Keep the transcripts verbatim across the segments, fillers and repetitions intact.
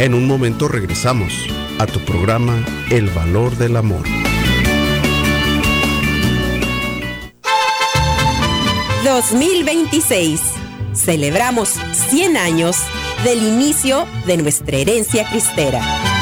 En un momento regresamos a tu programa El Valor del Amor. dos mil veintiséis. Celebramos cien años del inicio de nuestra herencia cristera.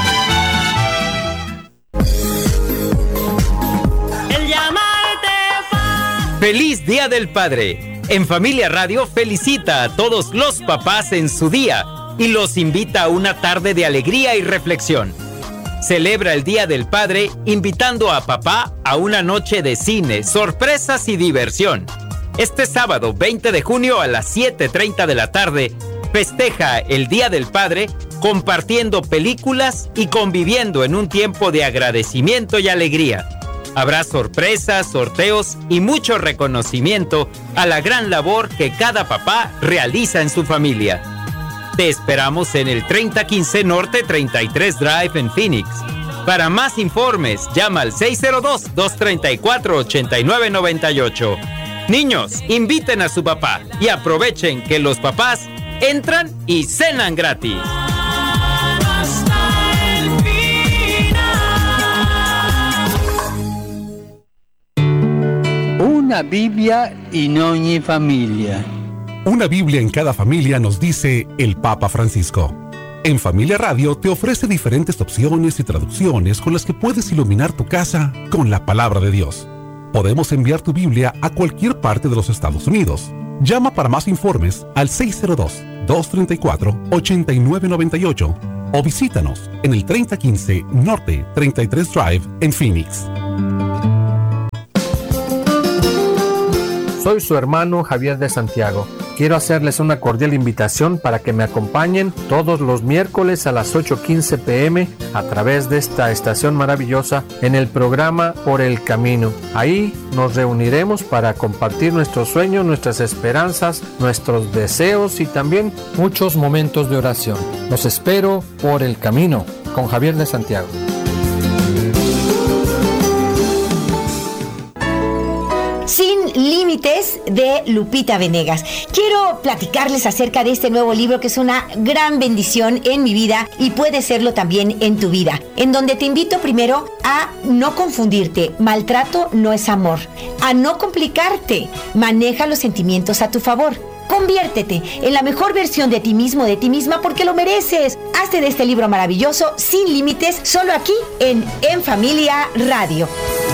¡Feliz Día del Padre! En Familia Radio felicita a todos los papás en su día y los invita a una tarde de alegría y reflexión. Celebra el Día del Padre invitando a papá a una noche de cine, sorpresas y diversión. Este sábado veinte de junio a las siete treinta de la tarde, festeja el Día del Padre compartiendo películas y conviviendo en un tiempo de agradecimiento y alegría. Habrá sorpresas, sorteos y mucho reconocimiento a la gran labor que cada papá realiza en su familia. Te esperamos en el treinta quince Norte treinta y tres Drive en Phoenix. Para más informes, llama al seis cero dos, dos tres cuatro, ocho nueve nueve ocho. Niños, inviten a su papá y aprovechen que los papás entran y cenan gratis. Una Biblia in ogni familia. Una Biblia en cada familia nos dice el Papa Francisco. En Familia Radio te ofrece diferentes opciones y traducciones con las que puedes iluminar tu casa con la palabra de Dios. Podemos enviar tu Biblia a cualquier parte de los Estados Unidos. Llama para más informes al seis cero dos, dos tres cuatro, ocho nueve nueve ocho o visítanos en el treinta quince Norte treinta y tres Drive en Phoenix. Soy su hermano Javier de Santiago. Quiero hacerles una cordial invitación para que me acompañen todos los miércoles a las ocho quince pm a través de esta estación maravillosa en el programa Por el Camino. Ahí nos reuniremos para compartir nuestros sueños, nuestras esperanzas, nuestros deseos y también muchos momentos de oración. Los espero por el camino con Javier de Santiago. Sin Límites de Lupita Venegas. Quiero platicarles acerca de este nuevo libro que es una gran bendición en mi vida y puede serlo también en tu vida, en donde te invito primero a no confundirte. Maltrato no es amor. A no complicarte. Maneja los sentimientos a tu favor. Conviértete en la mejor versión de ti mismo, de ti misma, porque lo mereces. Hazte de este libro maravilloso, Sin Límites, solo aquí en En Familia Radio.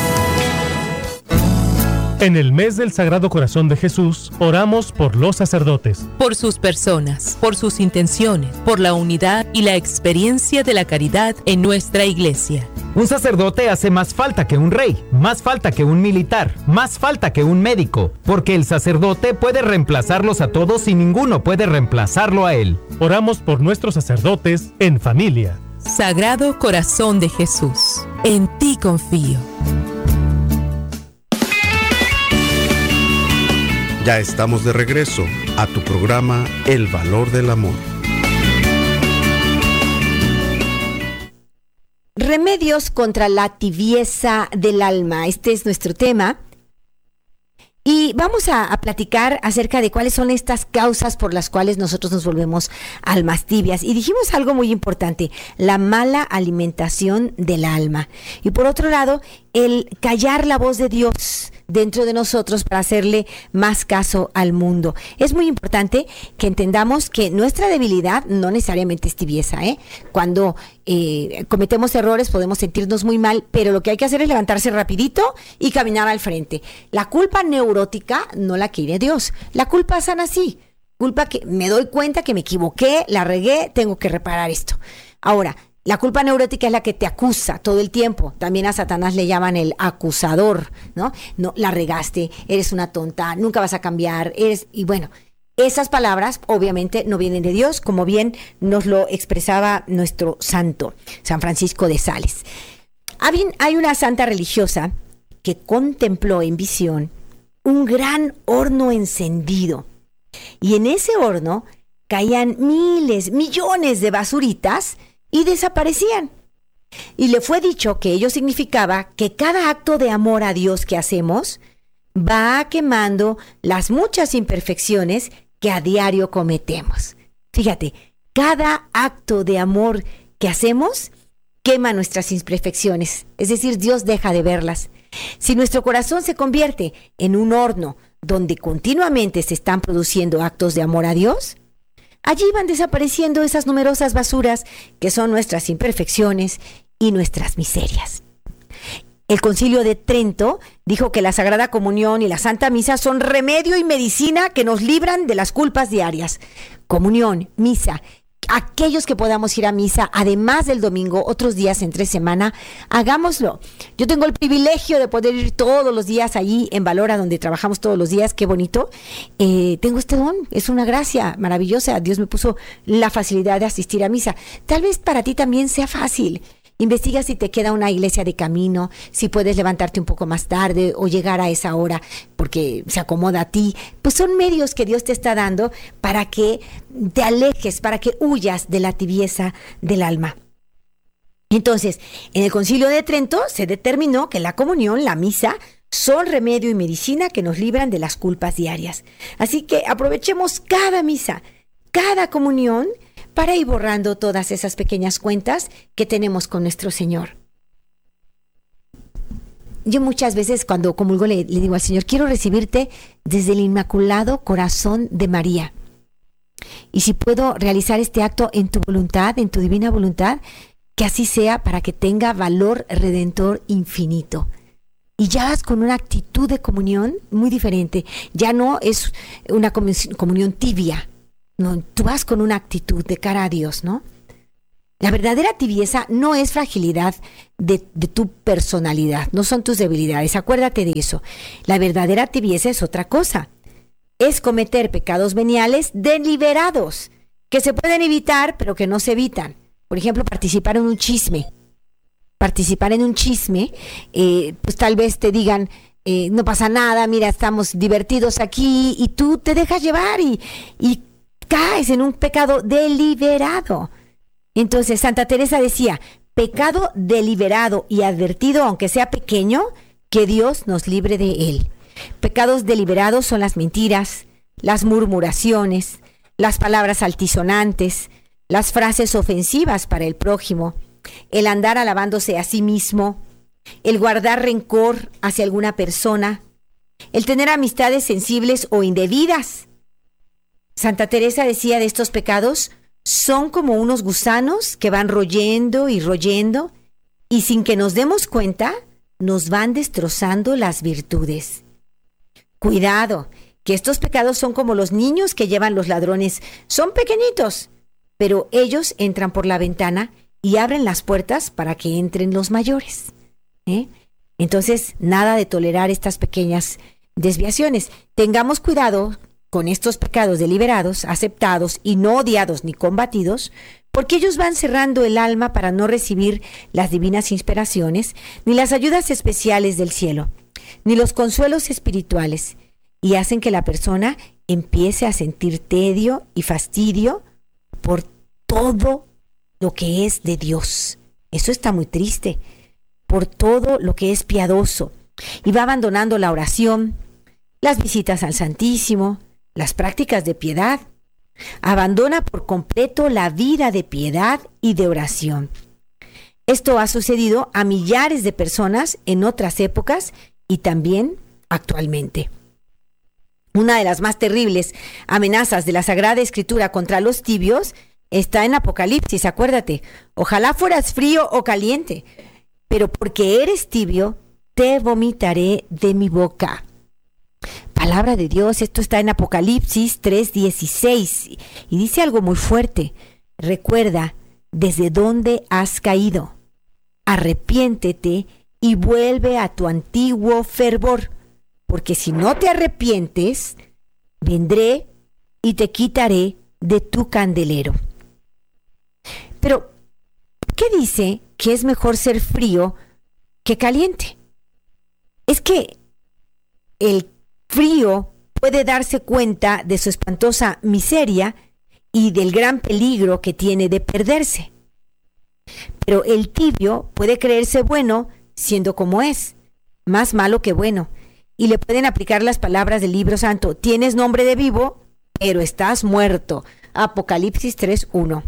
En el mes del Sagrado Corazón de Jesús, oramos por los sacerdotes. Por sus personas, por sus intenciones, por la unidad y la experiencia de la caridad en nuestra iglesia. Un sacerdote hace más falta que un rey, más falta que un militar, más falta que un médico, porque el sacerdote puede reemplazarlos a todos y ninguno puede reemplazarlo a él. Oramos por nuestros sacerdotes en familia. Sagrado Corazón de Jesús, en ti confío. Ya estamos de regreso a tu programa El Valor del Amor. Remedios contra la tibieza del alma. Este es nuestro tema. Y vamos a, a platicar acerca de cuáles son estas causas por las cuales nosotros nos volvemos almas tibias. Y dijimos algo muy importante, la mala alimentación del alma. Y por otro lado, el callar la voz de Dios dentro de nosotros para hacerle más caso al mundo. Es muy importante que entendamos que nuestra debilidad no necesariamente es tibieza, ¿eh? Cuando eh, cometemos errores podemos sentirnos muy mal, pero lo que hay que hacer es levantarse rapidito y caminar al frente. La culpa neurótica no la quiere Dios. La culpa sana sí. Culpa que me doy cuenta que me equivoqué, la regué, tengo que reparar esto. Ahora, la culpa neurótica es la que te acusa todo el tiempo. También a Satanás le llaman el acusador, ¿no? No, la regaste, eres una tonta, nunca vas a cambiar, eres... Y bueno, esas palabras obviamente no vienen de Dios, como bien nos lo expresaba nuestro santo, San Francisco de Sales. Hay una santa religiosa que contempló en visión un gran horno encendido. Y en ese horno caían miles, millones de basuritas y desaparecían. Y le fue dicho que ello significaba que cada acto de amor a Dios que hacemos va quemando las muchas imperfecciones que a diario cometemos. Fíjate, cada acto de amor que hacemos quema nuestras imperfecciones, es decir, Dios deja de verlas. Si nuestro corazón se convierte en un horno donde continuamente se están produciendo actos de amor a Dios, allí van desapareciendo esas numerosas basuras que son nuestras imperfecciones y nuestras miserias. El Concilio de Trento dijo que la Sagrada Comunión y la Santa Misa son remedio y medicina que nos libran de las culpas diarias. Comunión, misa, aquellos que podamos ir a misa, además del domingo, otros días entre semana, hagámoslo. Yo tengo el privilegio de poder ir todos los días allí en Valora, donde trabajamos todos los días, qué bonito. Eh, tengo este don, es una gracia maravillosa. Dios me puso la facilidad de asistir a misa. Tal vez para ti también sea fácil. Investiga si te queda una iglesia de camino, si puedes levantarte un poco más tarde o llegar a esa hora porque se acomoda a ti. Pues son medios que Dios te está dando para que te alejes, para que huyas de la tibieza del alma. Entonces, en el Concilio de Trento se determinó que la comunión, la misa, son remedio y medicina que nos libran de las culpas diarias. Así que aprovechemos cada misa, cada comunión, para ir borrando todas esas pequeñas cuentas que tenemos con nuestro Señor. Yo muchas veces cuando comulgo le, le digo al Señor, quiero recibirte desde el Inmaculado Corazón de María. Y si puedo realizar este acto en tu voluntad, en tu divina voluntad, que así sea para que tenga valor redentor infinito. Y ya vas con una actitud de comunión muy diferente. Ya no es una comunión tibia. No, tú vas con una actitud de cara a Dios, ¿no? La verdadera tibieza no es fragilidad de, de tu personalidad, no son tus debilidades, acuérdate de eso. La verdadera tibieza es otra cosa, es cometer pecados veniales deliberados, que se pueden evitar, pero que no se evitan. Por ejemplo, participar en un chisme. Participar en un chisme, eh, pues tal vez te digan, eh, no pasa nada, mira, estamos divertidos aquí, y tú te dejas llevar y... y caes en un pecado deliberado. Entonces Santa Teresa decía, pecado deliberado y advertido, aunque sea pequeño, que Dios nos libre de él. Pecados deliberados son las mentiras, las murmuraciones, las palabras altisonantes, las frases ofensivas para el prójimo, el andar alabándose a sí mismo, el guardar rencor hacia alguna persona, el tener amistades sensibles o indebidas. Santa Teresa decía de estos pecados, son como unos gusanos que van royendo y royendo y sin que nos demos cuenta, nos van destrozando las virtudes. Cuidado, que estos pecados son como los niños que llevan los ladrones. Son pequeñitos, pero ellos entran por la ventana y abren las puertas para que entren los mayores. ¿Eh? Entonces, nada de tolerar estas pequeñas desviaciones. Tengamos cuidado con estos pecados deliberados, aceptados y no odiados ni combatidos, porque ellos van cerrando el alma para no recibir las divinas inspiraciones, ni las ayudas especiales del cielo, ni los consuelos espirituales, y hacen que la persona empiece a sentir tedio y fastidio por todo lo que es de Dios. Eso está muy triste, por todo lo que es piadoso, y va abandonando la oración, las visitas al Santísimo, las prácticas de piedad. Abandona por completo la vida de piedad y de oración. Esto ha sucedido a millares de personas en otras épocas y también actualmente. Una de las más terribles amenazas de la Sagrada Escritura contra los tibios está en Apocalipsis, acuérdate. Ojalá fueras frío o caliente, pero porque eres tibio, te vomitaré de mi boca. Palabra de Dios, esto está en Apocalipsis tres dieciséis y dice algo muy fuerte. Recuerda desde dónde has caído. Arrepiéntete y vuelve a tu antiguo fervor, porque si no te arrepientes, vendré y te quitaré de tu candelero. Pero, ¿qué dice que es mejor ser frío que caliente? Es que el frío puede darse cuenta de su espantosa miseria y del gran peligro que tiene de perderse. Pero el tibio puede creerse bueno siendo como es, más malo que bueno, y le pueden aplicar las palabras del libro santo: tienes nombre de vivo, pero estás muerto. Apocalipsis tres uno.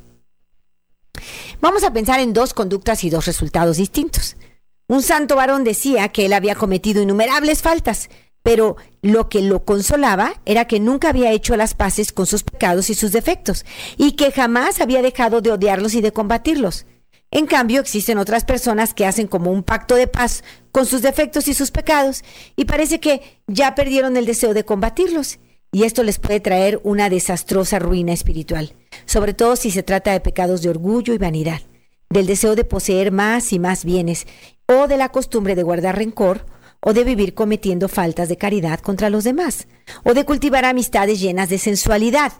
Vamos a pensar en dos conductas y dos resultados distintos. Un santo varón decía que él había cometido innumerables faltas, pero lo que lo consolaba era que nunca había hecho las paces con sus pecados y sus defectos, y que jamás había dejado de odiarlos y de combatirlos. En cambio, existen otras personas que hacen como un pacto de paz con sus defectos y sus pecados, y parece que ya perdieron el deseo de combatirlos. Y esto les puede traer una desastrosa ruina espiritual, sobre todo si se trata de pecados de orgullo y vanidad, del deseo de poseer más y más bienes, o de la costumbre de guardar rencor, o de vivir cometiendo faltas de caridad contra los demás, o de cultivar amistades llenas de sensualidad.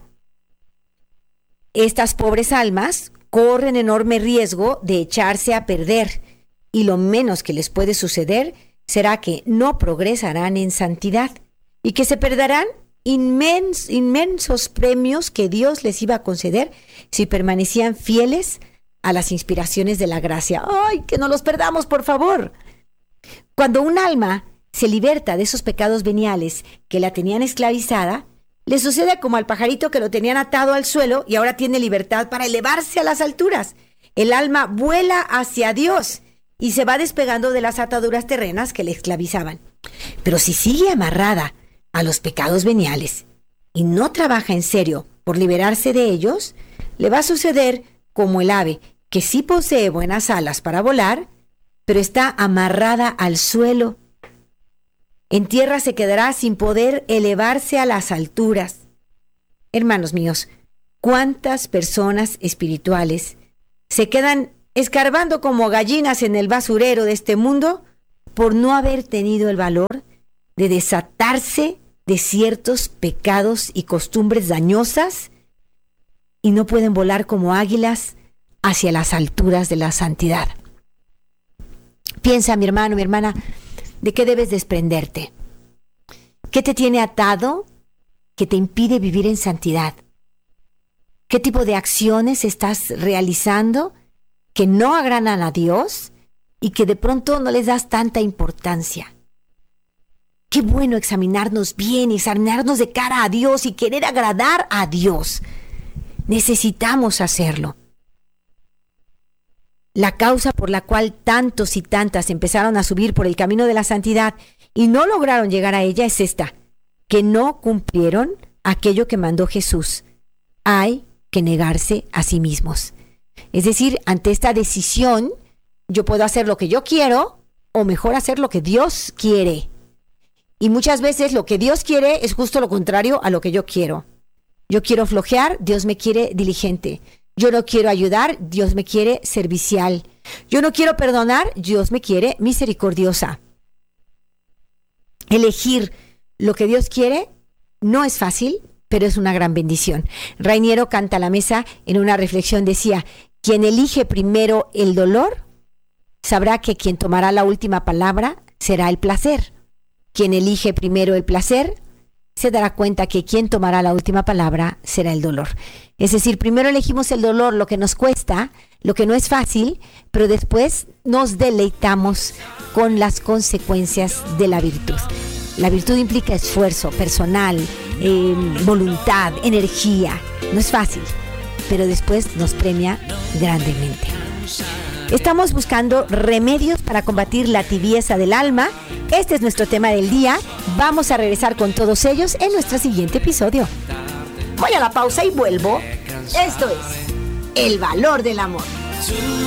Estas pobres almas corren enorme riesgo de echarse a perder, y lo menos que les puede suceder será que no progresarán en santidad, y que se perderán inmens, inmensos premios que Dios les iba a conceder si permanecían fieles a las inspiraciones de la gracia. ¡Ay, que no los perdamos, por favor! Cuando un alma se liberta de esos pecados veniales que la tenían esclavizada, le sucede como al pajarito que lo tenían atado al suelo y ahora tiene libertad para elevarse a las alturas. El alma vuela hacia Dios y se va despegando de las ataduras terrenas que le esclavizaban. Pero si sigue amarrada a los pecados veniales y no trabaja en serio por liberarse de ellos, le va a suceder como el ave, que sí posee buenas alas para volar, pero está amarrada al suelo. En tierra se quedará sin poder elevarse a las alturas. Hermanos míos, ¿cuántas personas espirituales se quedan escarbando como gallinas en el basurero de este mundo por no haber tenido el valor de desatarse de ciertos pecados y costumbres dañosas y no pueden volar como águilas hacia las alturas de la santidad? Piensa, mi hermano, mi hermana, ¿de qué debes desprenderte? ¿Qué te tiene atado que te impide vivir en santidad? ¿Qué tipo de acciones estás realizando que no agradan a Dios y que de pronto no les das tanta importancia? Qué bueno examinarnos bien, examinarnos de cara a Dios y querer agradar a Dios. Necesitamos hacerlo. La causa por la cual tantos y tantas empezaron a subir por el camino de la santidad y no lograron llegar a ella es esta: que no cumplieron aquello que mandó Jesús. Hay que negarse a sí mismos. Es decir, ante esta decisión, yo puedo hacer lo que yo quiero o mejor hacer lo que Dios quiere. Y muchas veces lo que Dios quiere es justo lo contrario a lo que yo quiero. Yo quiero flojear, Dios me quiere diligente. Yo no quiero ayudar, Dios me quiere servicial. Yo no quiero perdonar, Dios me quiere misericordiosa. Elegir lo que Dios quiere no es fácil, pero es una gran bendición. Rainiero Canta la Mesa en una reflexión decía: quien elige primero el dolor, sabrá que quien tomará la última palabra será el placer. Quien elige primero el placer, se dará cuenta que quien tomará la última palabra será el dolor. Es decir, primero elegimos el dolor, lo que nos cuesta, lo que no es fácil, pero después nos deleitamos con las consecuencias de la virtud. La virtud implica esfuerzo personal, eh, voluntad, energía. No es fácil, pero después nos premia grandemente. Estamos buscando remedios para combatir la tibieza del alma. Este es nuestro tema del día. Vamos a regresar con todos ellos en nuestro siguiente episodio. Voy a la pausa y vuelvo. Esto es El Valor del Amor.